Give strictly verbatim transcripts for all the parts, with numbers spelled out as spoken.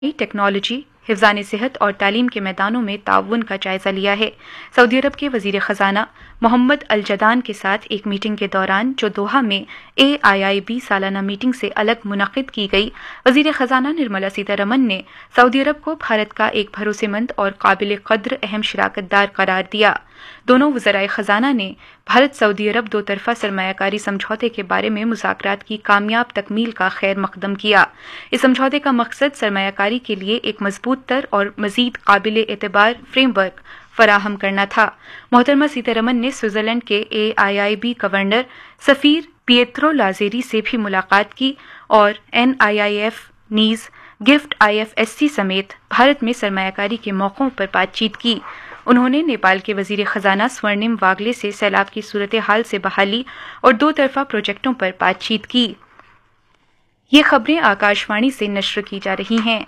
Technology, हिफ्ज़ान सेहत और तालीम के मैदानों में ताउन का जायजा लिया है। सऊदी अरब के वजीर खजाना मोहम्मद अल जदान के साथ एक मीटिंग के दौरान जो दोहा में ए आई आई बी सालाना मीटिंग से अलग मुनक़िद की गई, वजीर खजाना निर्मला सीतारमन ने सऊदी अरब को भारत का एक भरोसेमंद और काबिल कद्र अहम शराकतदार करार दिया। दोनों वज़राए खजाना ने भारत सऊदी अरब दो तरफा सरमायाकारी समझौते के बारे में मुज़ाकरात की कामयाब तकमील का खैर मकदम किया। इस समझौते का मकसद सरमायाकारी के लिए एक मजबूत तर और मजीद काबिल एतबार फ्रेमवर्क फराहम करना था। मोहतरमा सीतारमन ने स्विट्जरलैंड के ए आई आई बी गवर्नर सफीर पिएत्रो लाजेरी से भी मुलाकात की और N I I F, knees, gift I F S C समेत भारत में सरमायाकारी के मौक़ों पर बातचीत की। उन्होंने नेपाल के वजीर खजाना स्वर्णिम वागले से सैलाब की सूरत हाल से बहाली और दो तरफा प्रोजेक्टों पर बातचीत की। ये खबरें आकाशवाणी से नश्र की जा रही हैं।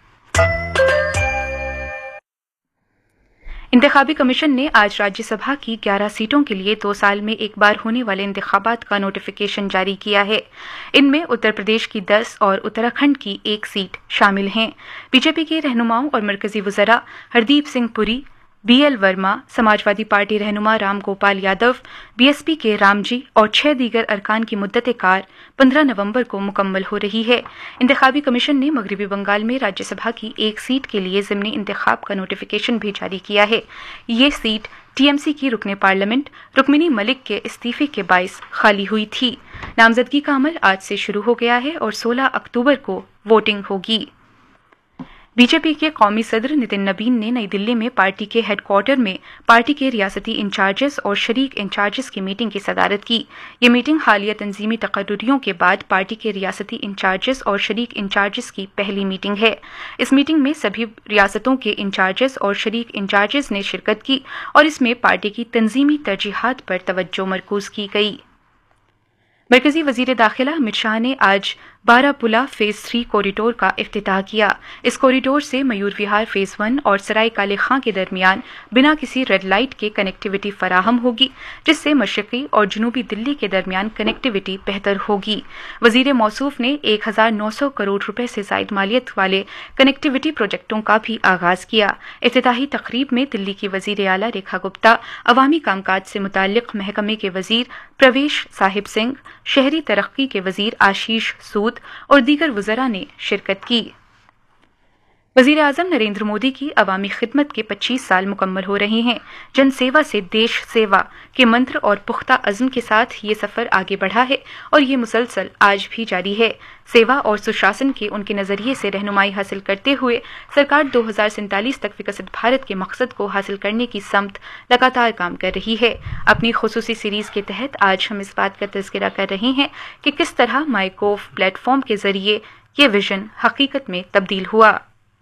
इंतखाबी कमीशन ने आज राज्यसभा की ग्यारह सीटों के लिए दो साल में एक बार होने वाले इंतखाबात का नोटिफिकेशन जारी किया है। इनमें उत्तर प्रदेश की दस और उत्तराखंड की एक सीट शामिल हैं। बीजेपी के रहनुमाओं और मरकजी वज़रा Hardeep Singh Puri, B L Verma, Samajwadi party रहनुमा Ram Gopal Yadav, B S P के रामजी और छह दीगर अरकान की मुद्दत कार पंद्रह नवंबर को मुकम्मल हो रही है। इंतखाबी कमीशन ने मगरबी बंगाल में राज्यसभा की एक सीट के लिए ज़िमनी इंतखाब का नोटिफिकेशन भी जारी किया है। ये सीट टी एम सी की रुकने पार्लियामेंट रुक्मिनी मलिक के इस्तीफे के बाइस खाली हुई थी। नामजदगी का अमल आज से शुरू हो गया है और सोलह अक्टूबर को वोटिंग होगी। बीजेपी के कौमी सदर नितिन नबीन ने नई दिल्ली में पार्टी के हेडक्वार्टर में पार्टी के रियासती इंचार्जेस और शरीक इंचार्जेस की मीटिंग की सदारत की। ये मीटिंग हालिया तंजीमी तकर्रुरियों के बाद पार्टी के रियासती इंचार्जेस और शरीक इंचार्जेस की पहली मीटिंग है। इस मीटिंग में सभी रियासतों के इंचार्जेस और शरीक इंचार्जेस ने शिरकत की और इसमें पार्टी की तंजीमी तरजीहात पर तवज्जो मरकूज की गई। मरकजी वजीर दाखिला अमित शाह ने आज बारापुला फेज थ्री कॉरिडोर का इफ्तिताह किया। इस कॉरिडोर से मयूर विहार फेज वन और सराय काले खां के दरमियान बिना किसी रेड लाइट के कनेक्टिविटी फराहम होगी, जिससे मशरकी और जनूबी दिल्ली के दरमियान कनेक्टिविटी बेहतर होगी। वजीर मौसूफ ने एक हजार नौ सौ करोड़ रुपए से जायद मालियत वाले कनेक्टिविटी प्रोजेक्टों का भी आगाज किया। इफ्तिताही तकरीब में दिल्ली की वजीर आला रेखा गुप्ता, अवामी कामकाज से मुताल्लिक महकमे के वजीर प्रवेश साहिब सिंह, शहरी तरक्की के वजीर आशीष सूद और दीगर वज़रा ने शिरकत की। वज़ीर आज़म नरेंद्र मोदी की अवामी खिदमत के पच्चीस साल मुकम्मल हो रहे हैं। जन सेवा से देश सेवा के मंत्र और पुख्ता अज़्म के साथ ये सफ़र आगे बढ़ा है और ये मुसलसल आज भी जारी है। सेवा और सुशासन के उनके नज़रिए से रहनुमाई हासिल करते हुए सरकार दो हज़ार सैंतालीस तक विकसित भारत के मकसद को हासिल करने की समत लगातार काम कर रही है। अपनी खुसूसी सीरीज़ के तहत आज हम इस बात का तज़किरा कर रहे हैं कि किस तरह माइकोव प्लेटफॉर्म के ज़रिए ये विजन हकीकत में तब्दील हुआ।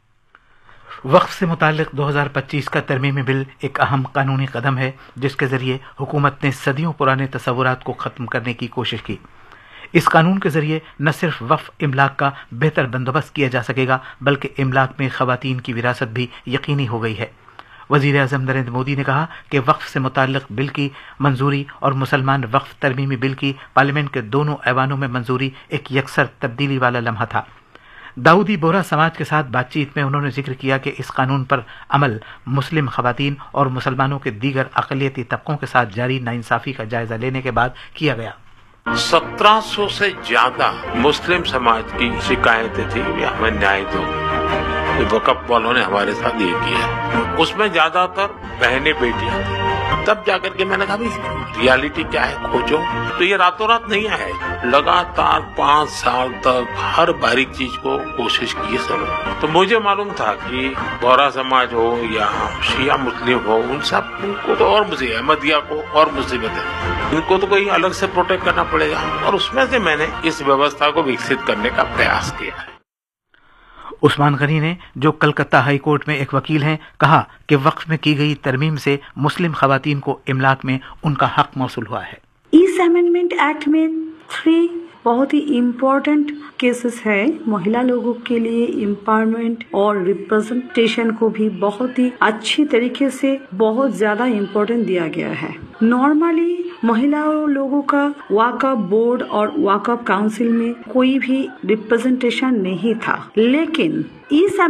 वक्फ से मुताल्लिक दो हज़ार पच्चीस का तरमीमी बिल एक अहम कानूनी कदम है, जिसके जरिए हुकूमत ने सदियों पुराने तसव्वुरात को ख़त्म करने की कोशिश की। इस कानून के जरिए न सिर्फ वक्फ इमलाक का बेहतर बंदोबस्त किया जा सकेगा, बल्कि इमलाक में ख़वातीन की विरासत भी यकीनी हो गई है। वज़ीर आज़म नरेंद्र मोदी ने कहा कि वक्फ से मुताल्लिक बिल की मंजूरी और मुसलमान वक्फ तरमीमी बिल की पार्लियामेंट के दोनों ऐवानों में मंजूरी एक यकसर तब्दीली वाला लम्हा था। दाऊदी बोहरा समाज के साथ बातचीत में उन्होंने जिक्र किया कि इस कानून पर अमल मुस्लिम खवातीन और मुसलमानों के दीगर अक़लियती तबकों के साथ जारी नाइंसाफ़ी का जायजा लेने के बाद किया गया। सत्रह सौ से ज्यादा मुस्लिम समाज की शिकायतें थी कि हमें न्याय दो। वक़्फ़ वालों ने हमारे साथ ये किया, उसमें ज्यादातर बहनें बेटियां थी। तब जाकर के मैंने कहा भाई रियलिटी क्या है, खोजो। तो ये रातों रात नहीं आए, लगातार पांच साल तक हर बारीक चीज को कोशिश की सब। तो मुझे मालूम था कि बोहरा समाज हो या शिया मुस्लिम हो, उन सब को तो और मुझे अहमदिया को और मुसीबत है, इनको तो कोई अलग से प्रोटेक्ट करना पड़ेगा। और उसमें से मैंने इस व्यवस्था को विकसित करने का प्रयास किया है। उस्मान गनी ने, जो कलकत्ता हाई कोर्ट में एक वकील हैं, कहा कि वक्फ में की गई तरमीम से मुस्लिम खवातीन को इमलाक में उनका हक मौसूल हुआ है। इस अमेंडमेंट एक्ट में थ्री बहुत ही इम्पोर्टेंट केसेस है। महिला लोगों के लिए एम्पावरमेंट और रिप्रेजेंटेशन को भी बहुत ही अच्छी तरीके से बहुत ज्यादा इम्पोर्टेंट दिया गया है। नॉर्मली महिलाओं लोगों का वाकफ बोर्ड और वाकफ काउंसिल में कोई भी रिप्रेजेंटेशन नहीं था, लेकिन इस